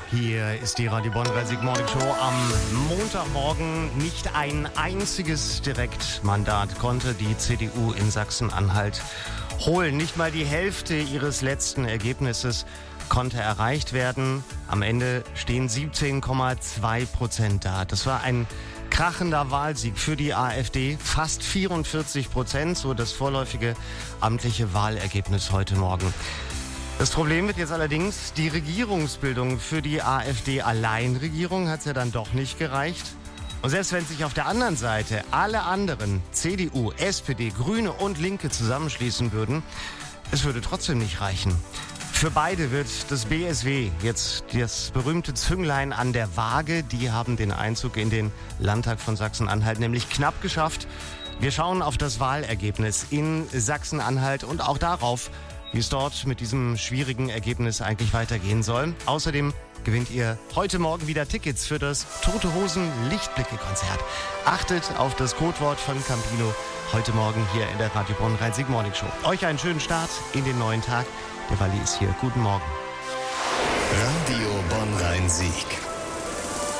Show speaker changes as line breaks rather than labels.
Hier ist die Radio Bonn Sieg Morning Show am Montagmorgen. Nicht ein einziges Direktmandat konnte die CDU in Sachsen-Anhalt holen. Nicht mal die Hälfte ihres letzten Ergebnisses konnte erreicht werden. Am Ende stehen 17,2% da. Das war ein krachender Wahlsieg für die AfD. Fast 44%, so das vorläufige amtliche Wahlergebnis heute Morgen. Das Problem wird jetzt allerdings, die Regierungsbildung für die AfD-Alleinregierung hat es ja dann doch nicht gereicht. Und selbst wenn sich auf der anderen Seite alle anderen, CDU, SPD, Grüne und Linke zusammenschließen würden, es würde trotzdem nicht reichen. Für beide wird das BSW jetzt das berühmte Zünglein an der Waage. Die haben den Einzug in den Landtag von Sachsen-Anhalt nämlich knapp geschafft. Wir schauen auf das Wahlergebnis in Sachsen-Anhalt und auch darauf, wie es dort mit diesem schwierigen Ergebnis eigentlich weitergehen soll. Außerdem gewinnt ihr heute Morgen wieder Tickets für das Tote Hosen Lichtblicke-Konzert. Achtet auf das Codewort von Campino heute Morgen hier in der Radio Bonn Sieg Morning Show. Euch einen schönen Start in den neuen Tag. Der Walli ist hier. Guten Morgen.
Radio Bonn Sieg.